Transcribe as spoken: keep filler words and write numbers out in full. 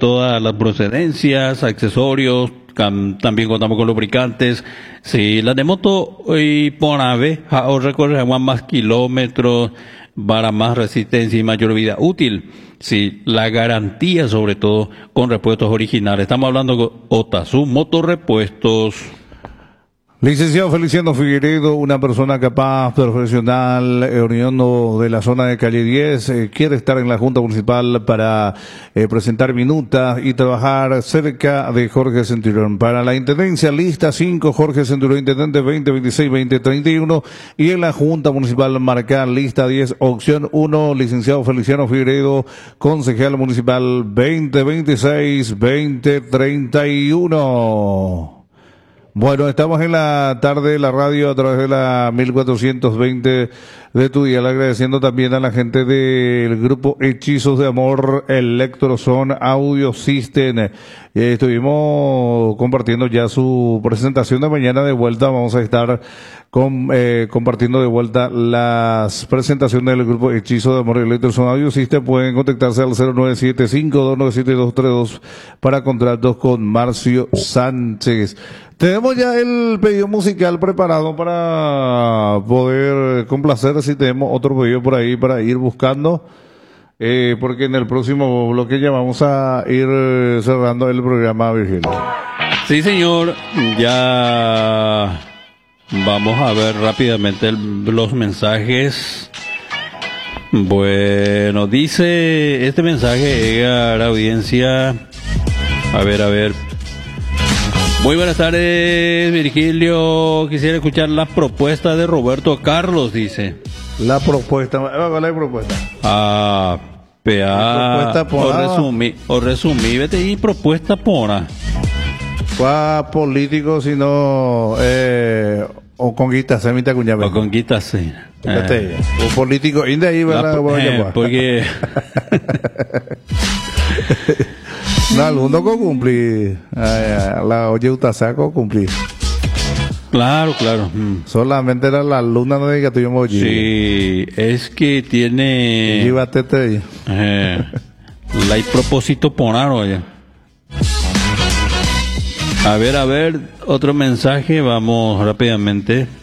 todas las procedencias, accesorios, cam, también contamos con lubricantes. Sí, la de moto y por ave, o recorre más kilómetros, para más resistencia y mayor vida útil. Sí, la garantía sobre todo con repuestos originales. Estamos hablando con Otazu Motorrepuestos. Licenciado Feliciano Figueiredo, una persona capaz, profesional, eh, oriundo de la zona de Calle diez, eh, quiere estar en la Junta Municipal para eh, presentar minutas y trabajar cerca de Jorge Centurión. Para la Intendencia, lista cinco, Jorge Centurión, Intendente veinte veintiséis veinte treinta y uno, y en la Junta Municipal marcar lista diez, opción uno, licenciado Feliciano Figueiredo, concejal municipal veinte veintiséis veinte treinta y uno. Bueno, estamos en la tarde de la radio a través de la mil cuatrocientos veinte de tu dial, agradeciendo también a la gente del grupo Hechizos de Amor, Electroson Audio System. Eh, estuvimos compartiendo ya su presentación de mañana. De vuelta vamos a estar con, eh, compartiendo de vuelta las presentaciones del grupo Hechizos de Amor, Electroson Audio System. Pueden contactarse al cero nueve siete cinco dos nueve siete dos tres dos para contratos con Marcio Sánchez. Tenemos ya el pedido musical preparado para poder complacer, si tenemos otro pedido por ahí para ir buscando, eh, porque en el próximo bloque ya vamos a ir cerrando el programa, Virgilio. Sí, señor, ya vamos a ver rápidamente el, los mensajes. Bueno, dice este mensaje llega a la audiencia. A ver, a ver. Muy buenas tardes, Virgilio. Quisiera escuchar la propuesta de Roberto Carlos, dice. La propuesta, ¿cuál es la propuesta? Ah, pea. O resumí, o resumí, vete y propuesta pona. ¿Cuál político sino eh, o conquista semita cuñame? O conquista sí. Eh. O político, y de ahí ¿verdad? Eh, porque no, alguno con cumplir. La oye utasaco cumplir. Claro, claro. Mm. Solamente era la luna no diga tuyo moji. Sí, es que tiene. Llévate eh, la hay propósito poner oye. A ver, a ver, otro mensaje, vamos rápidamente.